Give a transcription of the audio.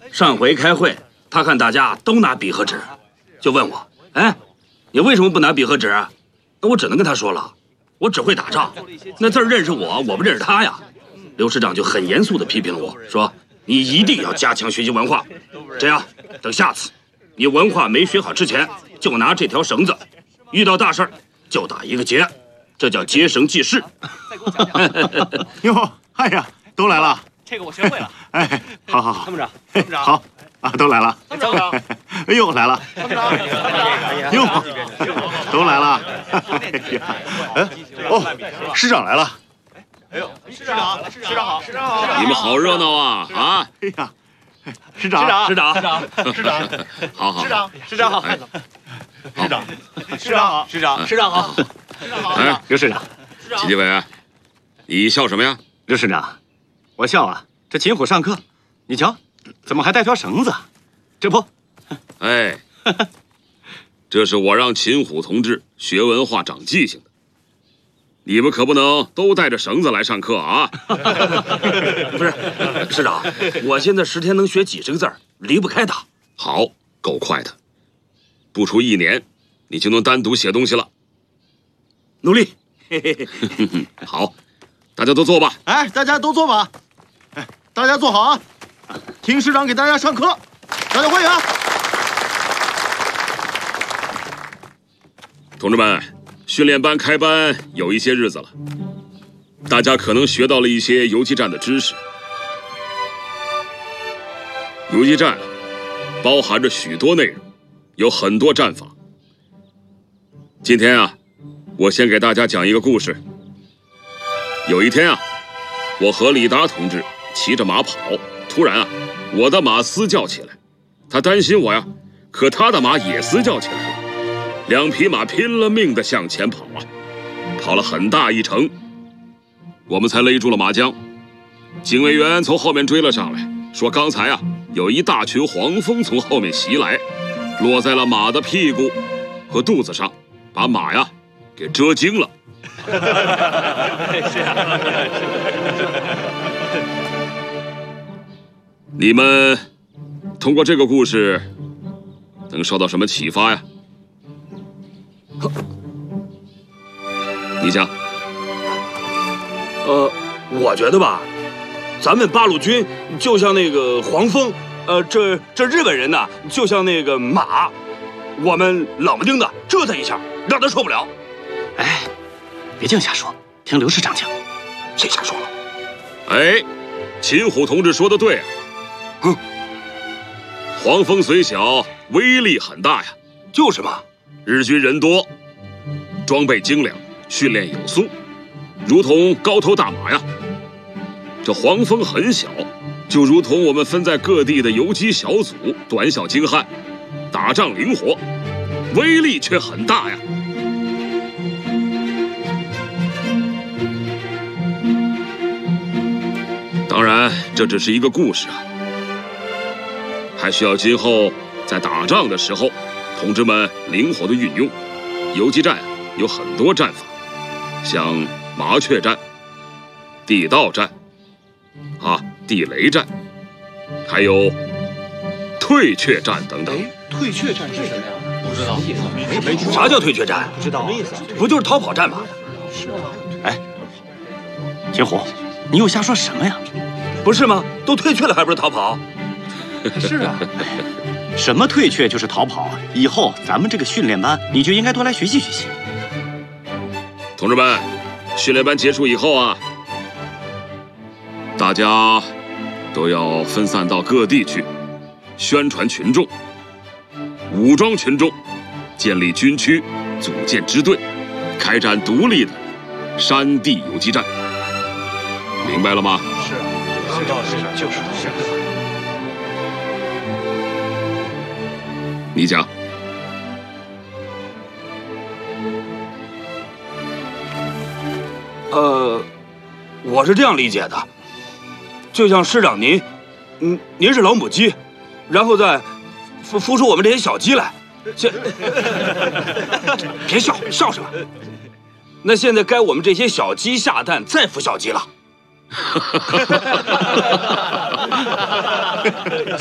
上回开会，他看大家都拿笔和纸，就问我：“哎，你为什么不拿笔和纸？”那我只能跟他说了，我只会打仗，那字儿认识我，我不认识他呀。刘师长就很严肃地批评了我，说：“你一定要加强学习文化，这样等下次你文化没学好之前，就拿这条绳子，遇到大事儿就打一个结，这叫结绳记事。” 哟，哎呀，都来了。 这个我学会了。 哎，好好好， 参谋长， 好啊，都来了。 参谋长， 哎呦，来了。 参谋长， 哟，都来了。哎，哦，师长来了。 哎呦，师长好，师长好，师长好。 你们好热闹啊！啊！ 哎呀，师长， 师长， 师长， 好好， 师长，师长好， 哎， 师长， 师长好，师长，师长好，师长好。 哎， 刘师长， 齐继伟，你笑什么呀？ 刘师长，我笑啊，这秦虎上课，你瞧，怎么还带条绳子？这不， 哎，这是我让秦虎同志学文化、长记性的。你们可不能都带着绳子来上课啊！ 不是，师长，我现在10天能学几十个字儿，离不开他。 好，够快的，不出1年，你就能单独写东西了。 努力。 好，大家都坐吧。 哎，大家都坐吧。哎，大家坐好啊，听师长给大家上课，大家欢迎啊！ 同志们，训练班开班有一些日子了，大家可能学到了一些游击战的知识。游击战包含着许多内容，有很多战法。今天啊，我先给大家讲一个故事。有一天啊，我和李达同志骑着马跑，突然啊，我的马嘶叫起来，他担心我呀，可他的马也嘶叫起来了。2匹马拼了命地向前跑啊，跑了很大一程，我们才勒住了马缰。警卫员从后面追了上来，说刚才啊，有一大群黄蜂从后面袭来，落在了马的屁股和肚子上，把马呀给蛰惊了。你们通过这个故事能受到什么启发呀？你讲。 我觉得吧，咱们八路军就像那个黄蜂，这日本人呢，就像那个马，我们冷不丁的蛰他一下，让他受不了。 哎，别净瞎说，听刘师长讲。 谁瞎说了？ 哎，秦虎同志说的对啊。 哼， 黄蜂虽小，威力很大呀。 就是嘛。 日军人多，装备精良，训练有素，如同高头大马呀。这黄蜂很小，就如同我们分在各地的游击小组，短小精悍，打仗灵活，威力却很大呀。当然，这只是一个故事啊，还需要今后在打仗的时候，同志们灵活的运用。游击战有很多战法，像麻雀战、地道战、地雷战，还有退却战等等。 退却战是什么呀？不知道， 没听。啥叫退却战？ 不知道，什么意思？ 不就是逃跑战吗？ 是啊。哎，秦虎，你又瞎说什么呀？ 不是吗？都退却了，还不是逃跑？ 是啊。什么退却就是逃跑？以后咱们这个训练班，你就应该多来学习学习。 同志们，训练班结束以后啊，大家都要分散到各地去，宣传群众，武装群众，建立军区，组建支队，开展独立的山地游击战。明白了吗？ 是啊，就是。 你讲。 我是这样理解的，就像师长您，您是老母鸡，然后再孵出我们这些小鸡来。别笑，笑什么？那现在该我们这些小鸡下蛋，再孵小鸡了。